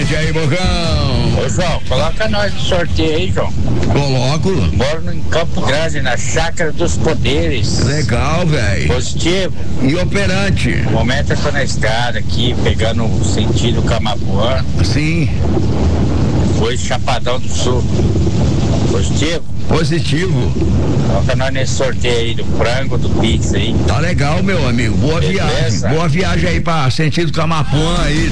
noite aí, Bocão. Ô, João, coloca nós no sorteio aí, João. Coloco. Moro em Campo Grande, na Chácara dos Poderes. Legal, velho. Positivo. E operante? No momento eu tô na estrada aqui, pegando o sentido Camapuã. Sim. Foi Chapadão do Sul. Positivo? Positivo. Coloca nós nesse sorteio aí do frango, do Pix aí. Tá legal, meu amigo. Boa Beleza. viagem. Boa viagem aí pra sentido Camapuã aí.